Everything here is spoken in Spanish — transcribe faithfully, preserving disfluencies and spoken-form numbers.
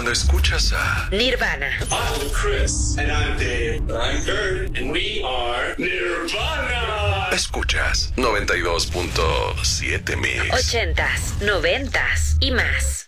cuando escuchas a Nirvana. I'm Chris. And I'm Dave. I'm Kurt. And we are Nirvana. Escuchas noventa y dos punto siete Mix. Ochentas, noventas y más.